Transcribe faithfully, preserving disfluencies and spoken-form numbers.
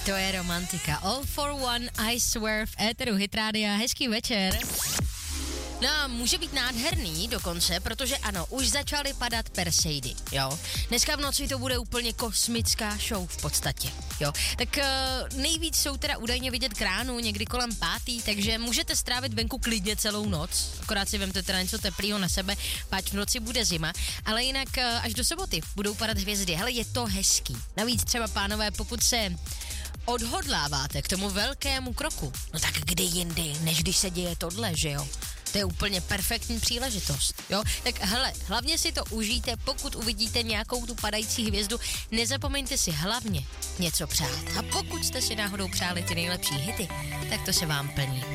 To je romantika. All for one, I swear, v éteru Hit Rádia. Hezký večer. No a může být nádherný dokonce, protože ano, už začaly padat Perseidy, jo. Dneska v noci to bude úplně kosmická show v podstatě, jo. Tak uh, nejvíc jsou teda údajně vidět k ránu, někdy kolem pátý, takže můžete strávit venku klidně celou noc, akorát si vemte teda něco teplýho na sebe, páč v noci bude zima, ale jinak uh, až do soboty budou padat hvězdy, hele, je to hezký. Navíc třeba, pánové, pokud se odhodláváte k tomu velkému kroku, no tak kdy jindy, než když se děje tohle, že jo. To je úplně perfektní příležitost, jo? Tak hele, hlavně si to užijte, pokud uvidíte nějakou tu padající hvězdu, nezapomeňte si hlavně něco přát. A pokud jste si náhodou přáli ty nejlepší hity, tak to se vám plní.